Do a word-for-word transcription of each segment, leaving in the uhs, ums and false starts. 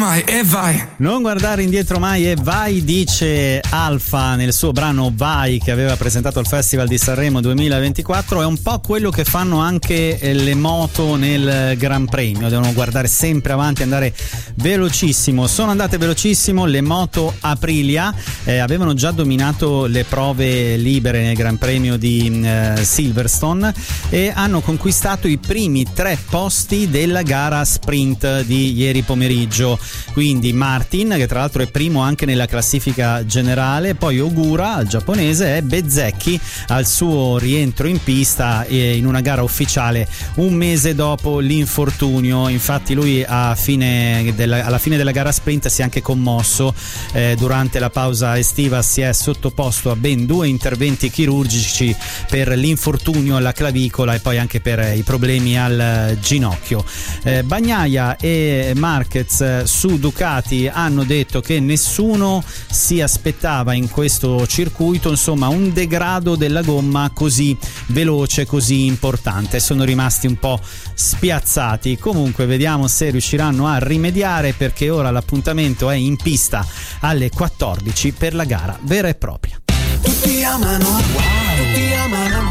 mai e vai. Non guardare indietro mai e vai, dice Alfa nel suo brano Vai, che aveva presentato al Festival di Sanremo duemilaventiquattro. È un po' quello che fanno anche le moto nel Gran Premio, devono guardare sempre avanti, andare velocissimo. Sono andate velocissimo le moto Aprilia, eh, avevano già dominato le prove libere nel Gran Premio di eh, Silverstone e hanno conquistato i primi tre posti della gara sprint di ieri pomeriggio. Quindi Martin, che tra l'altro è primo anche nella classifica generale, poi Ogura, il giapponese, e Bezzecchi al suo rientro in pista in una gara ufficiale un mese dopo l'infortunio. Infatti lui a fine della, alla fine della gara sprint si è anche commosso, eh, durante la pausa estiva si è sottoposto a ben due interventi chirurgici per l'infortunio alla clavicola e poi anche per i problemi al ginocchio. eh, Bagnaia e Marquez su Ducati hanno detto che nessuno si aspettava in questo circuito, insomma, un degrado della gomma così veloce, così importante. Sono rimasti un po' spiazzati. Comunque vediamo se riusciranno a rimediare, perché ora l'appuntamento è in pista alle quattordici per la gara vera e propria. Tutti amano, wow, tutti amano.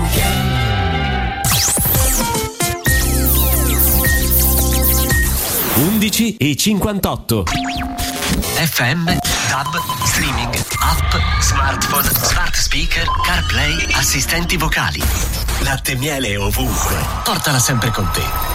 undici e cinquantotto. F M, Tab, streaming, app, smartphone, smart speaker, CarPlay, assistenti vocali. Latte e miele ovunque. Portala sempre con te.